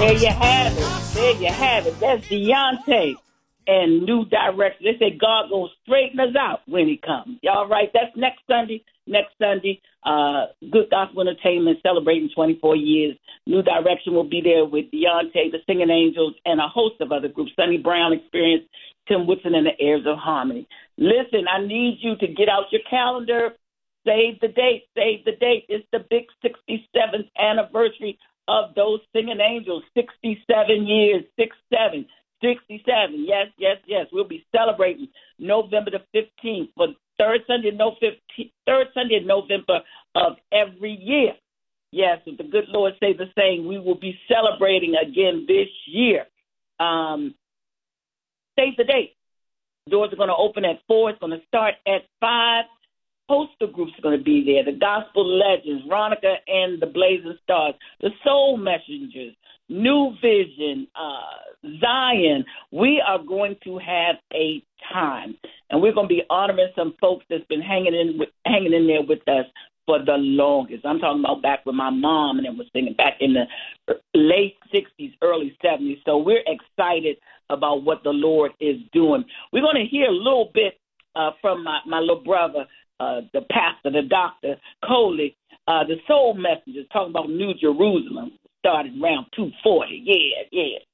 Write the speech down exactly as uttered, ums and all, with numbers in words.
There you have it. There you have it. That's Deontay and New Direction. They say God will straighten us out when he comes. Y'all right? That's next Sunday. Next Sunday, uh, Good Gospel Entertainment celebrating twenty-four years. New Direction will be there with Deontay, the Singing Angels, and a host of other groups. Sonny Brown Experience, Tim Woodson, and the Heirs of Harmony. Listen, I need you to get out your calendar. Save the date. Save the date. It's the big sixty-seventh anniversary of those Singing Angels. sixty-seven years. six seven. sixty-seven. Yes, yes, yes. We'll be celebrating November the fifteenth for third Sunday, no fifteenth, third Sunday in November of every year. Yes, if the good Lord say the same, we will be celebrating again this year. Um, save the date. Doors are going to open at four. It's going to start at five. Poster groups are going to be there. The Gospel Legends, Ronica and the Blazing Stars, the Soul Messengers, New Vision, uh, Zion. We are going to have a time, and we're going to be honoring some folks that's been hanging in with, hanging in there with us for the longest. I'm talking about back with my mom, and then was singing back in the late sixties, early seventies. So we're excited about what the Lord is doing. We're going to hear a little bit uh, from my, my little brother, uh, the pastor, the doctor, Coley, uh, the Soul Messengers, talking about New Jerusalem. Started around two forty. Yeah, yeah.